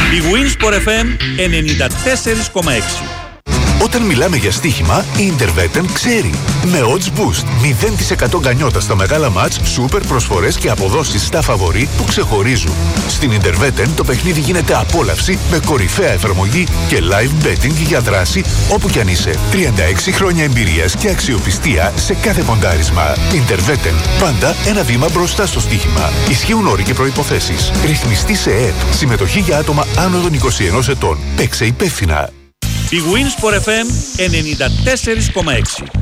Η Winsport FM 94,6. Όταν μιλάμε για στοίχημα, η Interwetten ξέρει. Με odds boost, 0% γκανιότα στα μεγάλα μάτς, σούπερ προσφορές και αποδόσεις στα φαβορί που ξεχωρίζουν. Στην Interwetten το παιχνίδι γίνεται απόλαυση με κορυφαία εφαρμογή και live betting για δράση όπου κι αν είσαι. 36 χρόνια εμπειρίας και αξιοπιστία σε κάθε ποντάρισμα. Interwetten, πάντα ένα βήμα μπροστά στο στοίχημα. Ισχύουν όροι και προϋποθέσεις. Ρυθμιστή σε ΕΕΠ. Συμμετοχή για άτομα άνω των 21 ετών. Παίξε υπεύθυνα. Η Winsport FM 94,6.